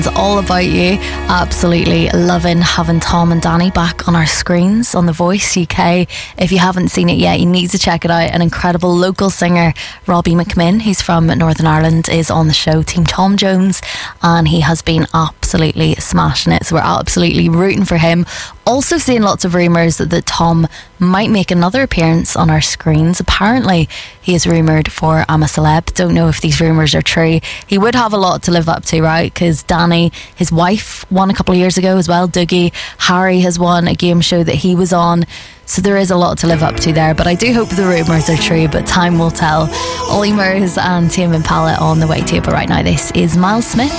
It's all about you. Absolutely loving having Tom and Danny back on our screens on The Voice UK. If you haven't seen it yet, you need to check it out. An incredible local singer, Robbie McMinn, who's from Northern Ireland, is on the show, Team Tom Jones, and he has been absolutely smashing it. So we're absolutely rooting for him. Also seeing lots of rumours that Tom might make another appearance on our screens. Apparently he is rumoured for I'm a Celeb. Don't know if these rumours are true. He would have a lot to live up to, right? Because Danny, his wife, won a couple of years ago as well. Dougie, Harry has won a game show that he was on. So there is a lot to live up to there. But I do hope the rumours are true, but time will tell. Ollie Murs and Tame Impala on the way to you. But right now, this is Miles Smith.